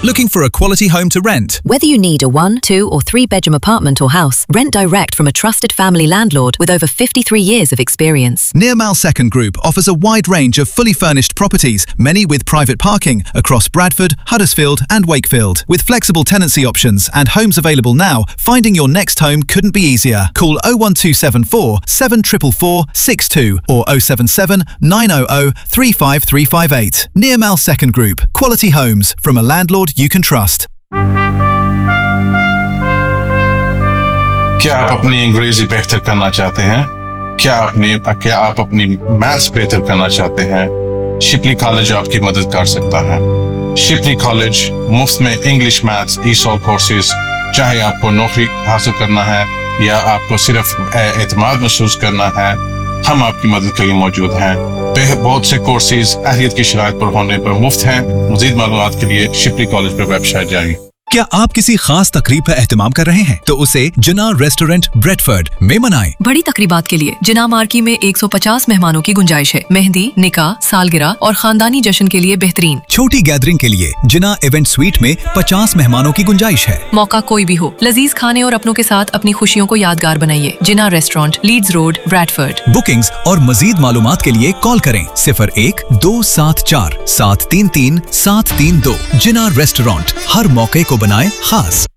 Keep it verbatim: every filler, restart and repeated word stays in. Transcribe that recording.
Looking for a quality home to rent? Whether you need a one, two or three bedroom apartment or house, rent direct from a trusted family landlord with over fifty-three years of experience. Nearmal Second Group offers a wide range of fully furnished properties, many with private parking, across Bradford, Huddersfield and Wakefield. With flexible tenancy options and homes available now, finding your next home couldn't be easier. Call oh one two seven four, seven four four, six two or oh seven seven, nine hundred, three five three five eight. Nearmal Second Group. Quality homes from a landlord you can trust. क्या आप अपनी अंग्रेजी बेहतर करना चाहते हैं? क्या अपनी क्या आप अपनी मैथ्स बेहतर करना चाहते हैं? शिपली कॉलेज आपकी मदद कर सकता है। शिपली कॉलेज मुफ्त में इंग्लिश, मैथ्स, ई-सॉल कोर्सेज, चाहे आपको नौकरी हासिल करना है या आपको सिर्फ एतमाद महसूस करना है, हम आपकी मदद के लिए मौजूद हैं। बहुत से कोर्सेज अहलियत की शराइत पर होने पर मुफ्त हैं। मज़ीद मालूमात के लिए शिपली कॉलेज पर वेबसाइट जाइए। क्या आप किसी खास तकरीब का एहतमाम कर रहे हैं तो उसे जिना रेस्टोरेंट ब्रेडफर्ड में मनाएं। बड़ी तकरीबात के लिए जिना मार्की में एक सौ पचास मेहमानों की गुंजाइश है। मेहंदी, निकाह, सालगिरह और खानदानी जश्न के लिए बेहतरीन। छोटी गैदरिंग के लिए जिना इवेंट स्वीट में पचास मेहमानों की गुंजाइश है। मौका कोई भी हो, लजीज खाने और अपनों के साथ अपनी खुशियों को यादगार बनाइए। जिना restaurant, Leeds road, Bradford. Bookings और मजीद मालूमात के लिए कॉल करें सिफर एक दो सात चार सात तीन तीन सात तीन दो। जिना रेस्टोरेंट, हर मौके को बनाए खास।